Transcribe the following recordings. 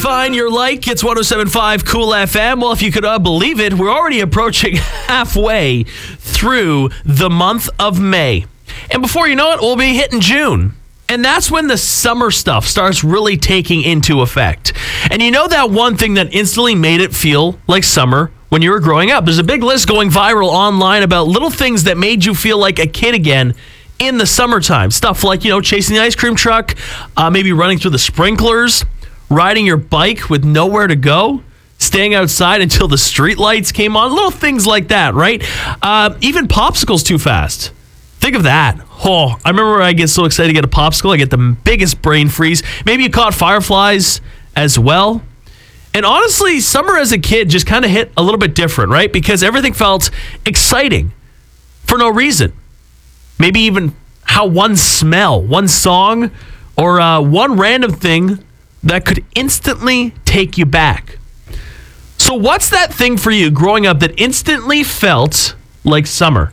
Define your like. It's 107.5 Cool FM. Well, if you could believe it, we're already approaching halfway through the month of May. And before you know it, we'll be hitting June. And that's when the summer stuff starts really taking into effect. And you know that one thing that instantly made it feel like summer when you were growing up? There's a big list going viral online about little things that made you feel like a kid again in the summertime. Stuff like, chasing the ice cream truck, maybe running through the sprinklers, riding your bike with nowhere to go, staying outside until the street lights came on, little things like that, right? Even popsicles too fast. Think of that. Oh, I remember I get so excited to get a popsicle. I get the biggest brain freeze. Maybe you caught fireflies as well. And honestly, summer as a kid just kind of hit a little bit different, right? Because everything felt exciting for no reason. Maybe even how one smell, one song, or one random thing that could instantly take you back. So what's that thing for you growing up that instantly felt like summer?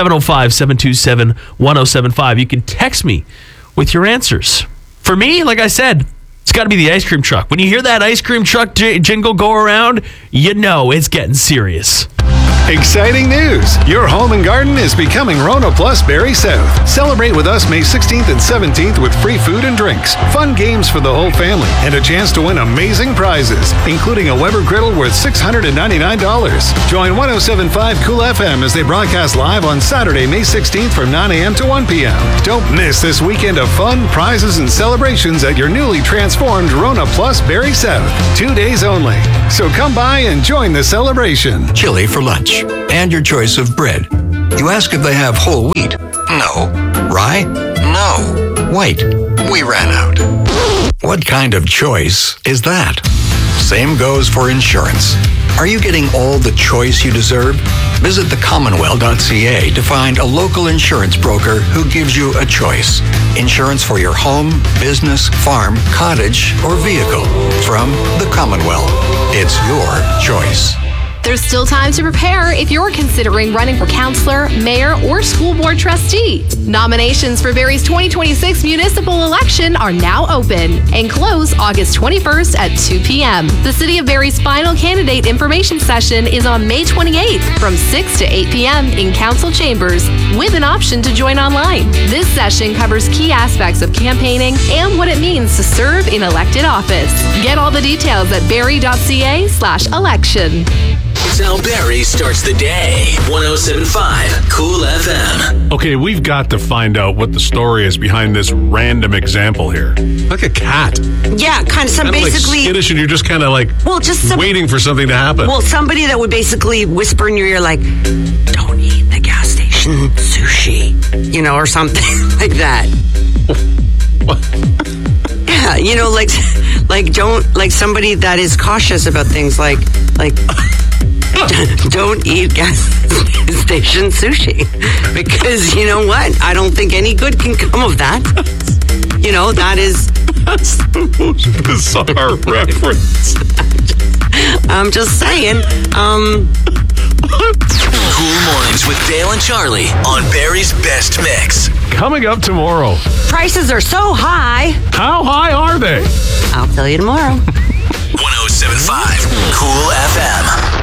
705-727-1075. You can text me with your answers. For me, like I said, it's got to be the ice cream truck. When you hear that ice cream truck jingle go around, you know it's getting serious. Exciting news! Your home and garden is becoming Rona Plus Berry South. Celebrate with us May 16th and 17th with free food and drinks, fun games for the whole family, and a chance to win amazing prizes, including a Weber griddle worth $699. Join 107.5 Cool FM as they broadcast live on Saturday, May 16th from 9 a.m. to 1 p.m. Don't miss this weekend of fun, prizes, and celebrations at your newly transformed Rona Plus Berry South. 2 days only. So come by and join the celebration. Chili for lunch. And your choice of bread. You ask if they have whole wheat. No. Rye? No. White. We ran out. What kind of choice is that? Same goes for insurance. Are you getting all the choice you deserve? Visit thecommonwealth.ca to find a local insurance broker who gives you a choice. Insurance for your home, business, farm, cottage, or vehicle. From the Commonwealth. It's your choice. There's still time to prepare if you're considering running for counselor, mayor, or school board trustee. Nominations for Barrie's 2026 municipal election are now open and close August 21st at 2 p.m. The City of Barrie's final candidate information session is on May 28th from 6 to 8 p.m. in council chambers with an option to join online. This session covers key aspects of campaigning and what it means to serve in elected office. Get all the details at barrie.ca/election. It's how Barrie starts the day. 107.5 Cool FM. Okay, we've got to find out what the story is behind this random example here. Like a cat. Yeah, kind of some Kinda basically like skittish, and you're just kind of like waiting for something to happen. Well, somebody that would basically whisper in your ear like, "Don't eat the gas station sushi," or something like that. What? Yeah, don't somebody that is cautious about things like. Don't eat gas station sushi, because you know what? I don't think any good can come of that. That is that's the most bizarre reference. I'm just saying. Cool Mornings with Dale and Charlie on Barrie's Best Mix. Coming up tomorrow. Prices are so high. How high are they? I'll tell you tomorrow. 107.5 Cool FM.